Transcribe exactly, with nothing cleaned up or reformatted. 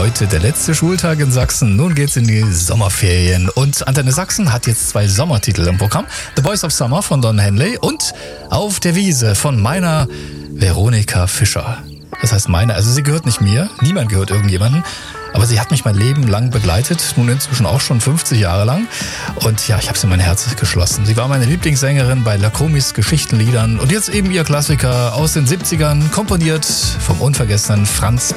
heute der letzte Schultag in Sachsen. Nun geht's in die Sommerferien. Und Antenne Sachsen hat jetzt zwei Sommertitel im Programm. The Boys of Summer von Don Henley und Auf der Wiese von meiner Veronika Fischer. Das heißt meine, also sie gehört nicht mir. Niemand gehört irgendjemandem. Aber sie hat mich mein Leben lang begleitet, nun inzwischen auch schon fünfzig Jahre lang. Und ja, ich habe sie in mein Herz geschlossen. Sie war meine Lieblingssängerin bei Lacomis Geschichtenliedern und jetzt eben ihr Klassiker aus den siebzigern, komponiert vom unvergessenen Franz